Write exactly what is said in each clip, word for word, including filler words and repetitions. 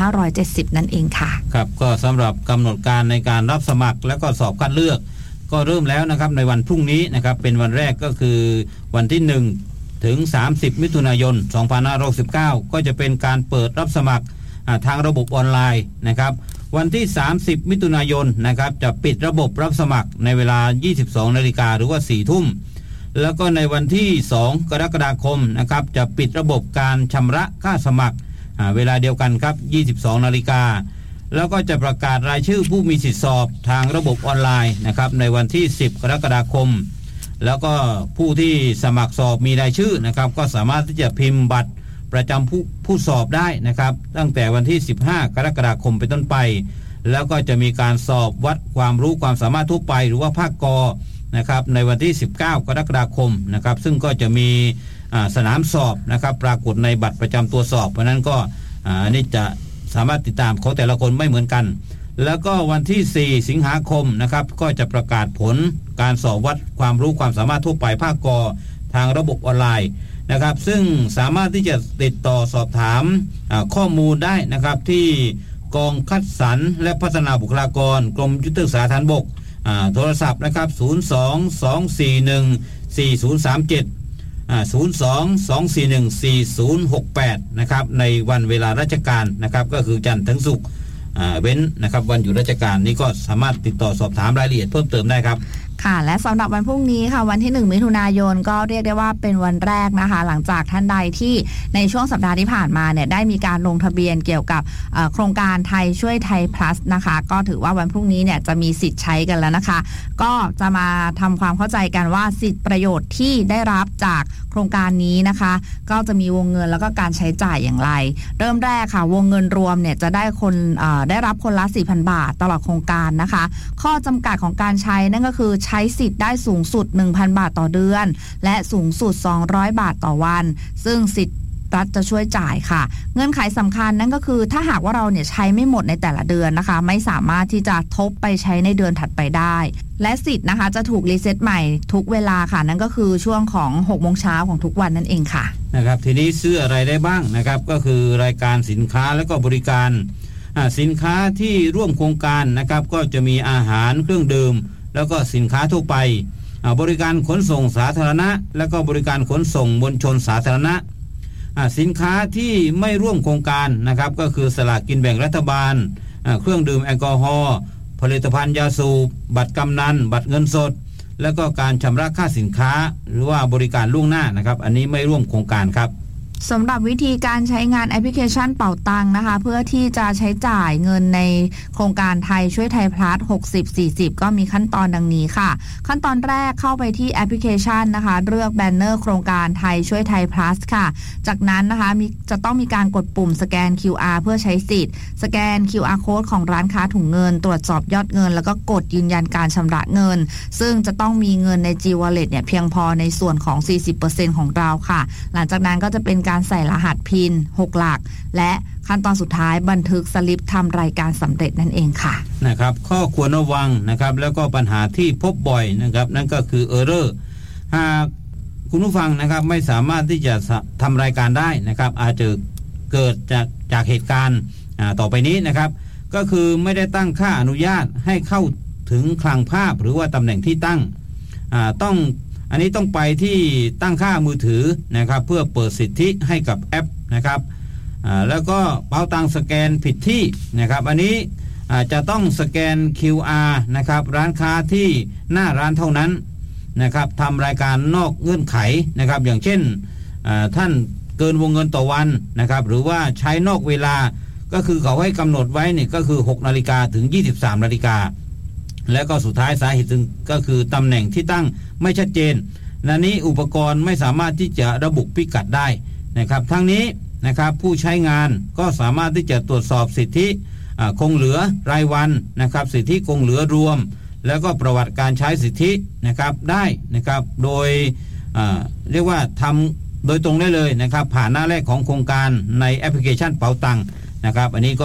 ห้าร้อยเจ็ดสิบนั่นเองค่ะครับก็สำหรับกำหนดการในการรับสมัครและก็สอบคัดเลือกก็เริ่มแล้วนะครับในวันพรุ่งนี้นะครับเป็นวันแรกก็คือวันที่หนึ่งถึงสามสิบมิถุนายนสองพันห้าร้อยสิบเก้าก็จะเป็นการเปิดรับสมัครทางระบบออนไลน์นะครับวันที่สามสิบมิถุนายนนะครับจะปิดระบบรับสมัครในเวลา ยี่สิบสองนาฬิกา หรือว่า สี่ทุ่มแล้วก็ในวันที่สองกรกฎาคมนะครับจะปิดระบบการชำระค่าสมัครเวลาเดียวกันครับ ยี่สิบสองนาฬิกา แล้วก็จะประกาศรายชื่อผู้มีสิทธิสอบทางระบบออนไลน์นะครับในวันที่สิบกรกฎาคมแล้วก็ผู้ที่สมัครสอบมีรายชื่อนะครับก็สามารถที่จะพิมพ์บัตรประจำผู้ผู้สอบได้นะครับตั้งแต่วันที่สิบห้ากรกฎาคมเป็นต้นไปแล้วก็จะมีการสอบวัดความรู้ความสามารถทั่วไปหรือว่าภาคกนะครับในวันที่สิบเก้ากรกฎาคมนะครับซึ่งก็จะมีสนามสอบนะครับปรากฏในบัตรประจำตัวสอบเพราะนั้นก็อันนี้จะสามารถติดตามของแต่ละคนไม่เหมือนกันแล้วก็วันที่สี่สิงหาคมนะครับก็จะประกาศผลการสอบวัดความรู้ความสามารถทั่วไปภาคกทางระบบออนไลน์นะครับซึ่งสามารถที่จะติดต่อสอบถามข้อมูลได้นะครับที่กองคัดสรรและพัฒนาบุคลากรกรมยุทธศึกษาฐานบกโทรศัพท์นะครับศูนย์ สอง สอง สี่ หนึ่ง สี่ ศูนย์ สาม เจ็ดอ่าศูนย์ สอง สอง สี่ หนึ่ง สี่ ศูนย์ หก แปดนะครับในวันเวลาราชการนะครับก็คือจันทร์ถึงศุกร์อ่าเว้นนะครับวันหยุดราชการนี้ก็สามารถติดต่อสอบถามรายละเอียดเพิ่มเติมได้ครับค่ะและสำหรับวันพรุ่งนี้ค่ะวันที่หนึ่งมิถุนายนก็เรียกได้ว่าเป็นวันแรกนะคะหลังจากท่านใดที่ในช่วงสัปดาห์ที่ผ่านมาเนี่ยได้มีการลงทะเบียนเกี่ยวกับโครงการไทยช่วยไทย plus นะคะก็ถือว่าวันพรุ่งนี้เนี่ยจะมีสิทธิ์ใช้กันแล้วนะคะก็จะมาทำความเข้าใจกันว่าสิทธิประโยชน์ที่ได้รับจากโครงการนี้นะคะก็จะมีวงเงินแล้วก็การใช้จ่ายอย่างไรเริ่มแรกค่ะวงเงินรวมเนี่ยจะได้คนได้รับคนละ สี่พัน บาทตลอดโครงการนะคะข้อจำกัดของการใช้นั่นก็คือใช้สิทธิ์ได้สูงสุด หนึ่งพัน บาทต่อเดือนและสูงสุดสองร้อยบาทต่อวันซึ่งสิทธิ์รัฐจะช่วยจ่ายค่ะเงื่อนไขสำคัญนั่นก็คือถ้าหากว่าเราเนี่ยใช้ไม่หมดในแต่ละเดือนนะคะไม่สามารถที่จะทบไปใช้ในเดือนถัดไปได้และสิทธิ์นะคะจะถูกรีเซ็ตใหม่ทุกเวลาค่ะนั่นก็คือช่วงของหกโมงเช้าของทุกวันนั่นเองค่ะนะครับทีนี้ซื้ออะไรได้บ้างนะครับก็คือรายการสินค้าและก็บริการสินค้าที่ร่วมโครงการนะครับก็จะมีอาหารเครื่องดื่มแล้วก็สินค้าทั่วไปบริการขนส่งสาธารณะและก็บริการขนส่งมวลชนสาธารณะสินค้าที่ไม่ร่วมโครงการนะครับก็คือสลากกินแบ่งรัฐบาลเครื่องดื่มแอลกอฮอล์ผลิตภัณฑ์ยาสูบบัตรกำนันบัตรเงินสดแล้วก็การชำระค่าสินค้าหรือว่าบริการล่วงหน้านะครับอันนี้ไม่ร่วมโครงการครับสำหรับวิธีการใช้งานแอปพลิเคชันเป๋าตังนะคะเพื่อที่จะใช้จ่ายเงินในโครงการไทยช่วยไทยพลัสหกสิบ สี่สิบก็มีขั้นตอนดังนี้ค่ะขั้นตอนแรกเข้าไปที่แอปพลิเคชันนะคะเลือกแบนเนอร์โครงการไทยช่วยไทยพลัสค่ะจากนั้นนะคะมีจะต้องมีการกดปุ่มสแกน คิว อาร์ เพื่อใช้สิทธิ์สแกน คิว อาร์ Code ของร้านค้าถุงเงินตรวจสอบยอดเงินแล้วก็กดยืนยันการชำระเงินซึ่งจะต้องมีเงินใน G Wallet เนี่ยเพียงพอในส่วนของ สี่สิบเปอร์เซ็นต์ ของเราค่ะหลังจากนั้นก็จะเป็นการใส่รหัสพินหกหลักและขั้นตอนสุดท้ายบันทึกสลิปทำรายการสำเร็จนั่นเองค่ะนะครับข้อควรระวังนะครับแล้วก็ปัญหาที่พบบ่อยนะครับนั่นก็คือ error หากคุณผู้ฟังนะครับไม่สามารถที่จะทำรายการได้นะครับอาจจะเกิดจากจากเหตุการณ์ต่อไปนี้นะครับก็คือไม่ได้ตั้งค่าอนุญาตให้เข้าถึงคลังภาพหรือว่าตำแหน่งที่ตั้งต้องอันนี้ต้องไปที่ตั้งค่ามือถือนะครับเพื่อเปิดสิทธิให้กับแอปนะครับแล้วก็เป๋าตังสแกนผิดที่นะครับอันนี้จะต้องสแกน คิว อาร์ นะครับร้านค้าที่หน้าร้านเท่านั้นนะครับทำรายการนอกเงื่อนไขนะครับอย่างเช่นท่านเกินวงเงินต่อวันนะครับหรือว่าใช้นอกเวลาก็คือเขาให้กำหนดไว้เนี่ยก็คือหกนาฬิกาถึงยี่สิบสามนาฬิกาแล้วก็สุดท้ายสาเหตุก็คือตำแหน่งที่ตั้งไม่ชัดเจนนั่นนี้อุปกรณ์ไม่สามารถที่จะระบุพิกัดได้นะครับทั้งนี้นะครับผู้ใช้งานก็สามารถที่จะตรวจสอบสิทธิคงเหลือรายวันนะครับสิทธิคงเหลือรวมแล้วก็ประวัติการใช้สิทธินะครับได้นะครับโดยเรียกว่าทำโดยตรงได้เลยนะครับผ่านหน้าแรกของโครงการในแอปพลิเคชันเป๋าตังค์นะครับอันนี้ก็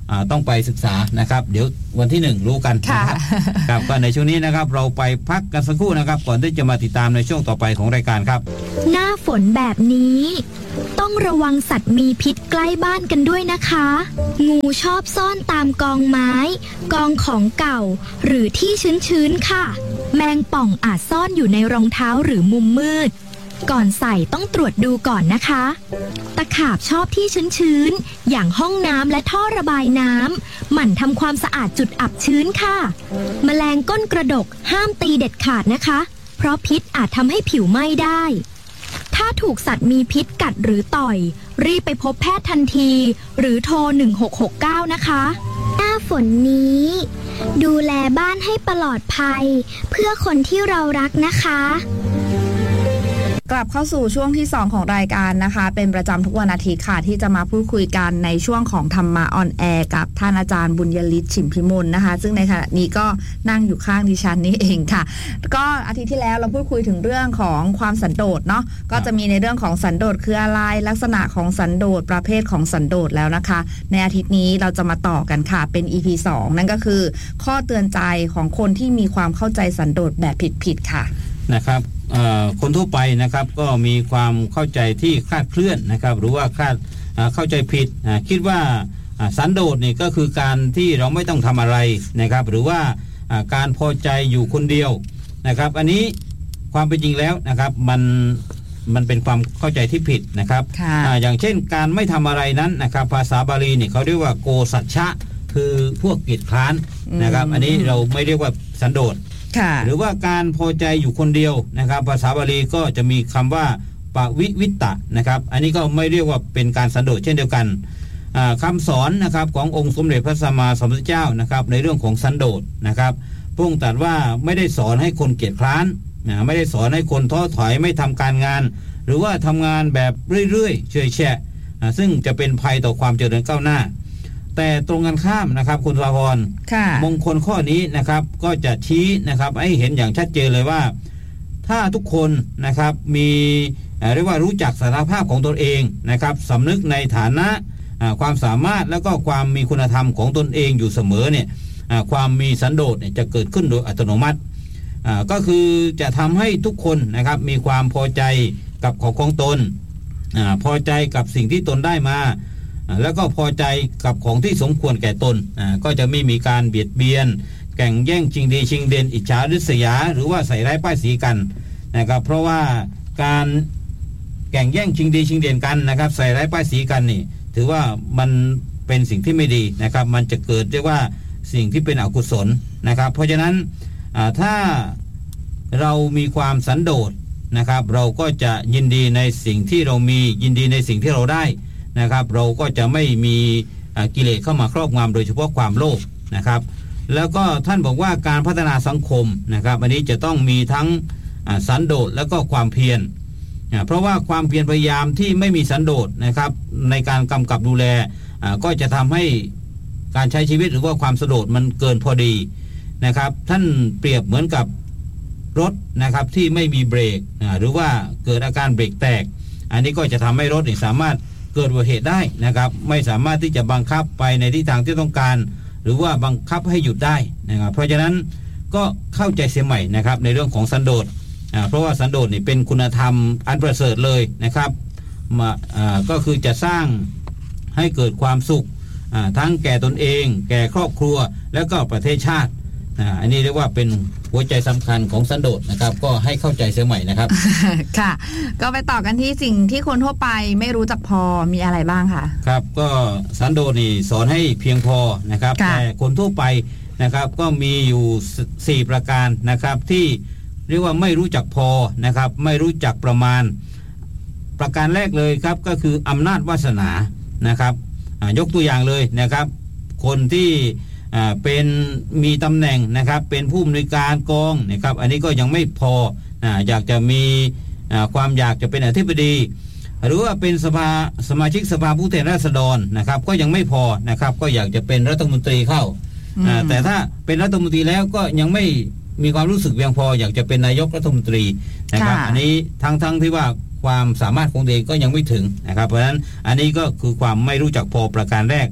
ต้องไปศึกษานะครับเดี๋ยววันที่หนึ่งรู้กันนะครับครับก็ในช่วงนี้นะครับเราไปพักกันสักครู่นะครับก่อนที่จะมาติดตามในช่วงต่อไปของรายการครับหน้าฝนแบบนี้ต้องระวังสัตว์มีพิษใกล้บ้านกันด้วยนะคะงูชอบซ่อนตามกองไม้กองของเก่าหรือที่ชื้นๆค่ะแมงป่องอาจซ่อนอยู่ในรองเท้าหรือมุมมืดก่อนใส่ต้องตรวจดูก่อนนะคะตะขาบชอบที่ชื้นๆอย่างห้องน้ำและท่อระบายน้ำหมั่นทำความสะอาดจุดอับชื้นค่ะแมลงก้นกระดกห้ามตีเด็ดขาดนะคะเพราะพิษอาจทำให้ผิวไหม้ได้ถ้าถูกสัตว์มีพิษกัดหรือต่อยรีบไปพบแพทย์ทันทีหรือโทรหนึ่งหกหกเก้านะคะหน้าฝนนี้ดูแลบ้านให้ปลอดภัยเพื่อคนที่เรารักนะคะกลับเข้าสู่ช่วงที่สองของรายการนะคะเป็นประจำทุกวันอาทิตย์ค่ะที่จะมาพูดคุยกันในช่วงของธรรมะออนแอร์กับท่านอาจารย์บุญยฤทธิ์ฉิมพิมลนะคะซึ่งในขณะนี้ก็นั่งอยู่ข้างดิฉันนี่เองค่ะก็อาทิตย์ที่แล้วเราพูดคุยถึงเรื่องของความสันโดษเนาะก็จะมีในเรื่องของสันโดษคืออะไรลักษณะของสันโดษประเภทของสันโดษแล้วนะคะในอาทิตย์นี้เราจะมาต่อกันค่ะเป็น อี พี สองนั่นก็คือข้อเตือนใจของคนที่มีความเข้าใจสันโดษแบบผิดๆค่ะนะครับคนทั่วไปนะครับก็มีความเข้าใจที่คลาดเคลื่อนนะครับหรือว่าคลาดเข้าใจผิดคิดว่าสันโดษนี่ก็คือการที่เราไม่ต้องทำอะไรนะครับหรือว่าการพอใจอยู่คนเดียวนะครับอันนี้ความเป็นจริงแล้วนะครับมันมันเป็นความเข้าใจที่ผิดนะครับ อ, อย่างเช่นการไม่ทำอะไรนั้นนะครับภาษาบาลีนี่เขาเรียกว่าโกสัจฉะคือพวกเกียจคร้านนะครับอันนี้เราไม่เรียกว่าสันโดษหรือว่าการพอใจอยู่คนเดียวนะครับภาษาบาลีก็จะมีคำว่าปวิวิตตะนะครับอันนี้ก็ไม่เรียกว่าเป็นการสันโดษเช่นเดียวกันคำสอนนะครับขององค์สมเด็จพระสัมมาสัมพุทธเจ้านะครับในเรื่องของสันโดษนะครับพระองค์ตรัสว่าไม่ได้สอนให้คนเกียจคร้านไม่ได้สอนให้คนท้อถอยไม่ทำการงานหรือว่าทำงานแบบเรื่อยๆเฉยแฉะซึ่งจะเป็นภัยต่อความเจริญก้าวหน้าแต่ตรงกันข้ามนะครับคุณสภาพรมงคลข้อนี้นะครับก็จะชี้นะครับให้เห็นอย่างชัดเจนเลยว่าถ้าทุกคนนะครับมีเรียกว่ารู้จักศักยภาพของตนเองนะครับสำนึกในฐานะความสามารถแล้วก็ความมีคุณธรรมของตนเองอยู่เสมอเนี่ยความมีสันโดษเนี่ยจะเกิดขึ้นโดยอัตโนมัติก็คือจะทำให้ทุกคนนะครับมีความพอใจกับของของตนพอใจกับสิ่งที่ตนได้มาแล้วก็พอใจกับของที่สมควรแก่ตนก็จะไม่มีการเบียดเบียนแข่งแย่งชิงดีชิงเด่นอิจฉาริษยาหรือว่าใส่ร้ายป้ายสีกันนะครับเพราะว่าการแข่งแย่งชิงดีชิงเด่นกันนะครับใส่ร้ายป้ายสีกันนี่ถือว่ามันเป็นสิ่งที่ไม่ดีนะครับมันจะเกิดเรียกว่าสิ่งที่เป็นอกุศลนะครับเพราะฉะนั้นถ้าเรามีความสันโดษนะครับเราก็จะยินดีในสิ่งที่เรามียินดีในสิ่งที่เราได้นะครับเราก็จะไม่มีกิเลสเข้ามาครอบงำโดยเฉพาะความโลภนะครับแล้วก็ท่านบอกว่าการพัฒนาสังคมนะครับอันนี้จะต้องมีทั้งสันโดษแล้วก็ความเพียรเพราะว่าความเพียรพยายามที่ไม่มีสันโดษนะครับในการกำกับดูแลก็จะทำให้การใช้ชีวิตหรือว่าความสันโดษมันเกินพอดีนะครับท่านเปรียบเหมือนกับรถนะครับที่ไม่มีเบรกหรือว่าเกิดอาการเบรกแตกอันนี้ก็จะทำให้รถสามารถเกิดอุบัติเหตุได้นะครับไม่สามารถที่จะบังคับไปในทิศทางที่ต้องการหรือว่าบังคับให้หยุดได้นะครับเพราะฉะนั้นก็เข้าใจเสียใหม่นะครับในเรื่องของสันโดษเพราะว่าสันโดษนี่เป็นคุณธรรมอันประเสริฐเลยนะครับมาก็คือจะสร้างให้เกิดความสุขทั้งแก่ตนเองแก่ครอบครัวแล้วก็ประเทศชาติอันนี้เรียกว่าเป็นหัวใจสำคัญของสันโดษนะครับก็ให้เข้าใจเสียใหม่นะครับค่ะก็ไปต่อกันที่สิ่งที่คนทั่วไปไม่รู้จักพอมีอะไรบ้างคะครับก็สันโดษนี่สอนให้เพียงพอนะครับแต่คนทั่วไปนะครับก็มีอยู่สี่ประการนะครับที่เรียกว่าไม่รู้จักพอนะครับไม่รู้จักประมาณประการแรกเลยครับก็คืออำนาจวาสนานะครับยกตัวอย่างเลยนะครับคนที่เป็นมีตำแหน่งนะครับเป็นผู้อำนวยการกองนะครับอันนี้ก็ยังไม่พออยากจะมีความอยากจะเป็นอธิบดีหรือว่าเป็นสภาสมาชิกสภาผู้แทนราษฎรนะครับก็ยังไม่พอนะครับก็อยากจะเป็นรัฐมนตรีเข้าแต่ถ้าเป็นรัฐมนตรีแล้วก็ยังไม่มีความรู้สึกเพียงพออยากจะเป็นนายกรัฐมนตรีนะครับอันนี้ทั้งทั้งที่ว่าความสามารถของตัวเองก็ยังไม่ถึงนะครับเพราะฉะนั้นอันนี้ก็คือความไม่รู้จักพอประการแรกป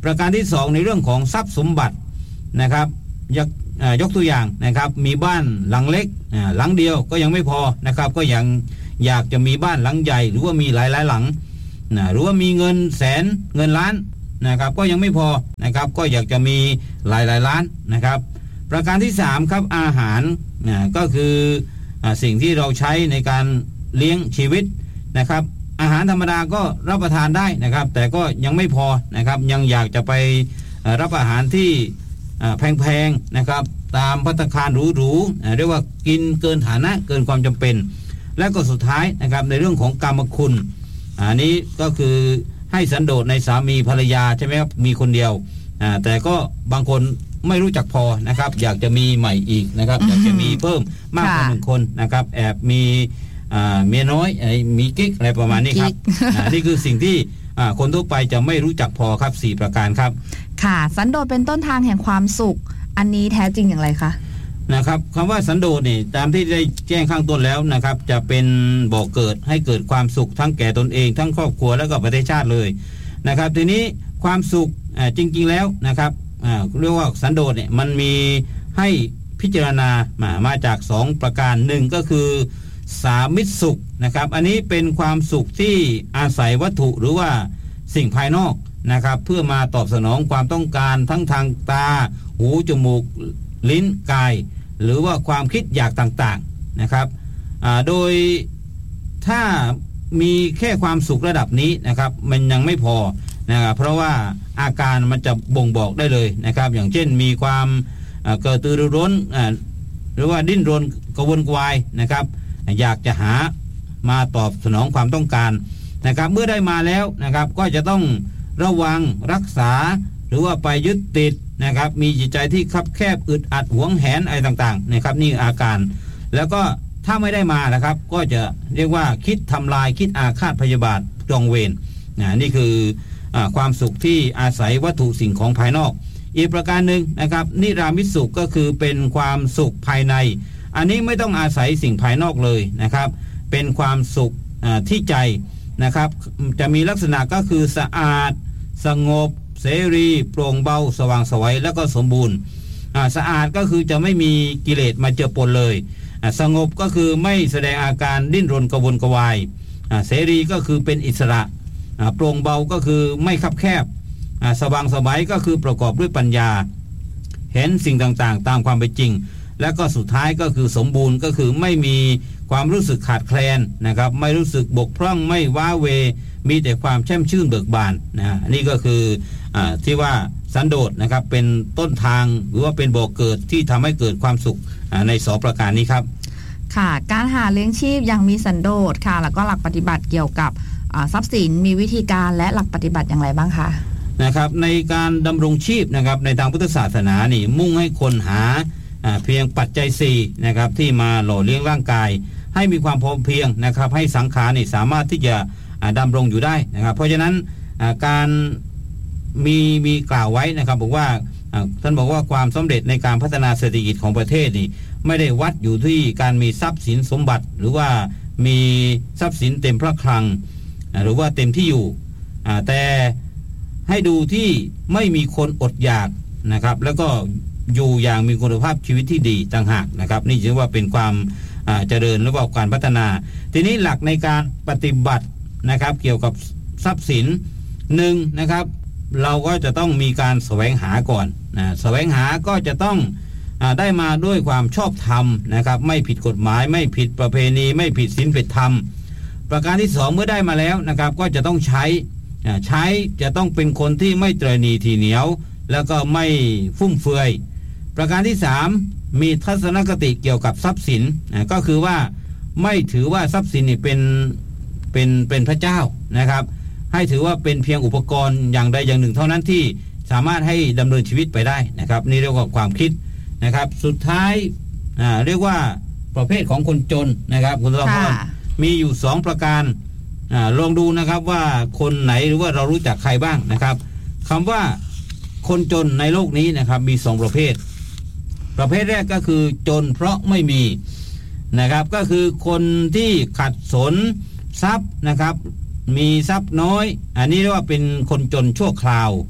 ประการที่สองในเรื่องของทรัพย์สมบัตินะครับยกยกตัวอย่างนะครับมีบ้านหลังเล็กหลังเดียวก็ยังไม่พอนะครับก็ยังอยากจะมีบ้านหลังใหญ่หรือว่ามีหลายๆหลังนะหรือว่ามีเงินแสนเงินล้านนะครับก็ยังไม่พอนะครับก็อยากจะมีหลายๆล้านนะครับประการที่สามครับอาหารนะก็คือสิ่งที่เราใช้ในการเลี้ยงชีวิตนะครับอาหารธรรมดาก็รับประทานได้นะครับแต่ก็ยังไม่พอนะครับยังอยากจะไปรับอาหารที่แพงๆนะครับตามภัตตาคารหรูๆเรียกว่ากินเกินฐานะเกินความจำเป็นและก็สุดท้ายนะครับในเรื่องของกามคุณอันนี้ก็คือให้สันโดษในสามีภรรยาใช่ไหมครับมีคนเดียวแต่ก็บางคนไม่รู้จักพอนะครับอยากจะมีใหม่อีกนะครับอยากจะมีเพิ่มมากกว่าหนึ่งคนนะครับแอบมีเมียน้อยมีกิ๊กอะไรประมาณนี้ครับ นี่คือสิ่งที่คนทั่วไปจะไม่รู้จักพอครับสี่ประการครับค่ะสันโดษเป็นต้นทางแห่งความสุขอันนี้แท้จริงอย่างไรคะนะครับคำว่าสันโดษนี่ตามที่ได้แจ้งข้างต้นแล้วนะครับจะเป็นบ่อเกิดให้เกิดความสุขทั้งแก่ตนเองทั้งครอบครัวและก็ประเทศชาติเลยนะครับทีนี้ความสุขจริงๆแล้วนะครับเรียกว่าสันโดษเนี่ยมันมีให้พิจารณามามาจากสองประการหนึ่งก็คือสามิตสุขนะครับอันนี้เป็นความสุขที่อาศัยวัตถุหรือว่าสิ่งภายนอกนะครับเพื่อมาตอบสนองความต้องการทั้งทางตาหูจมูกลิ้นกายหรือว่าความคิดอยากต่างๆนะครับโดยถ้ามีแค่ความสุขระดับนี้นะครับมันยังไม่พอนะครับเพราะว่าอาการมันจะบ่งบอกได้เลยนะครับอย่างเช่นมีความเกิดตื่นร้นหรือว่าดิ้นรนกระวนกระวายนะครับอยากจะหามาตอบสนองความต้องการนะครับเมื่อได้มาแล้วนะครับก็จะต้องระวังรักษาหรือว่าไปยึดติดนะครับมีจิตใจที่คับแคบอึดอัดหวงแหนอะไรต่างๆนะครับนี่อาการแล้วก็ถ้าไม่ได้มานะครับก็จะเรียกว่าคิดทำลายคิดอาฆาตพยาบาทจองเวรนะนี่คืออ่าความสุขที่อาศัยวัตถุสิ่งของภายนอกอีกประการหนึ่งนะครับนิรามิตสุขก็คือเป็นความสุขภายในอันนี้ไม่ต้องอาศัยสิ่งภายนอกเลยนะครับเป็นความสุขที่ใจนะครับจะมีลักษณะก็คือสะอาดสงบเสรีโปร่งเบาสว่างไสวแล้วก็สมบูรณ์สะอาดก็คือจะไม่มีกิเลสมาเจือปนเลยสงบก็คือไม่แสดงอาการดิ้นรนกระวนกระวายเสรีก็คือเป็นอิสระโปร่งเบาก็คือไม่คับแคบสว่างไสวก็คือประกอบด้วยปัญญาเห็นสิ่งต่างๆตามความเป็นจริงและก็สุดท้ายก็คือสมบูรณ์ก็คือไม่มีความรู้สึกขาดแคลนนะครับไม่รู้สึกบกพร่องไม่ว้าเวมีแต่ความแช่มชื่นเบิกบานนะนี่ก็คืออที่ว่าสันโดษนะครับเป็นต้นทางหรือว่าเป็นบ่อเกิดที่ทำให้เกิดความสุขในสองประการนี้ครับค่ะการหาเลี้ยงชีพยังมีสันโดษค่ะแล้วก็หลักปฏิบัติเกี่ยวกับทรัพย์สินมีวิธีการและหลักปฏิบัติอย่างไรบ้างคะนะครับในการดำรงชีพนะครับในทางพุทธศาสนานี่มุ่งให้คนหาเพียงปัจจัยสี่นะครับที่มาหล่อเลี้ยงร่างกายให้มีความพอเพียงนะครับให้สังขารนี่สามารถที่จะดำรงอยู่ได้นะครับเพราะฉะนั้นการมีมีกล่าวไว้นะครับบอกว่าท่านบอกว่าความสำเร็จในการพัฒนาเศรษฐกิจของประเทศนี่ไม่ได้วัดอยู่ที่การมีทรัพย์สินสมบัติหรือว่ามีทรัพย์สินเต็มพระคลังหรือว่าเต็มที่อยู่แต่ให้ดูที่ไม่มีคนอดอยากนะครับแล้วก็อยู่อย่างมีคุณภาพชีวิตที่ดีต่างหากนะครับนี่ถือว่าเป็นความเจริญและว่าการพัฒนาทีนี้หลักในการปฏิบัตินะครับเกี่ยวกับทรัพย์สินหนึ่งนะครับเราก็จะต้องมีการแสวงหาก่อนนะแสวงหาก็จะต้องได้มาด้วยความชอบธรรมนะครับไม่ผิดกฎหมายไม่ผิดประเพณีไม่ผิดศีลผิดธรรมประการที่สองเมื่อได้มาแล้วนะครับก็จะต้องใช้ใช้จะต้องเป็นคนที่ไม่ตระหนี่ถี่เหนียวแล้วก็ไม่ฟุ่มเฟือยประการที่สามมีทัศนคติเกี่ยวกับทรัพย์สินก็คือว่าไม่ถือว่าทรัพย์สินนี่เป็นเป็นเป็นพระเจ้านะครับให้ถือว่าเป็นเพียงอุปกรณ์อย่างใดอย่างหนึ่งเท่านั้นที่สามารถให้ดำเนินชีวิตไปได้นะครับนี่เรียกว่าความคิดนะครับสุดท้ายอ่าเรียกว่าประเภทของคนจนนะครับคุณสมพรมีอยู่สองประการอ่าลองดูนะครับว่าคนไหนหรือว่าเรารู้จักใครบ้างนะครับคำว่าคนจนในโลกนี้นะครับมีสองประเภทประเภทแรกก็คือจนเพราะไม่มีนะครับก็คือคนที่ขัดสนทรัพย์นะครับมีทรัพย์น้อยอันนี้เรียกว่าเป็นคนจนชั่วคราว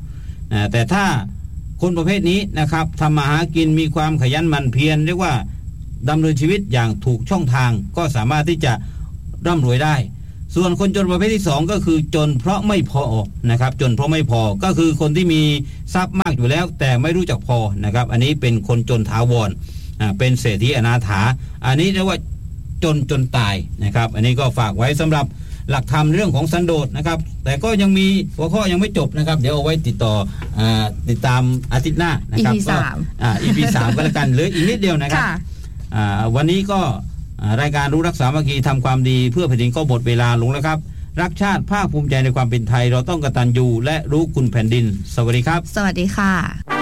นะแต่ถ้าคนประเภทนี้นะครับทำมาหากินมีความขยันหมั่นเพียรเรียกว่าดำเนินชีวิตอย่างถูกช่องทางก็สามารถที่จะร่ำรวยได้ส่วนคนจนประเภทที่สองก็คือจนเพราะไม่พอนะครับจนเพราะไม่พอก็คือคนที่มีทรัพย์มากอยู่แล้วแต่ไม่รู้จักพอนะครับอันนี้เป็นคนจนถาวรอ่าเป็นเศรษฐีอนาถาอันนี้เรียกว่าจนจนตายนะครับอันนี้ก็ฝากไว้สำหรับหลักธรรมเรื่องของสันโดษนะครับแต่ก็ยังมีหัวข้อยังไม่จบนะครับเดี๋ยวเอาไว้ติดต่ออ่าติดตามอาทิตย์หน้านะครับอี พี สามอ่า อี พี สามก็แล้วกันเหลืออีกนิดเดียวนะครับอ่าวันนี้ก็รายการรู้รักษาสามัคคีทำความดีเพื่อแผ่นดินก็หมดเวลาลงแล้วครับรักชาติภาคภูมิใจในความเป็นไทยเราต้องกตัญญูและรู้คุณแผ่นดินสวัสดีครับสวัสดีค่ะ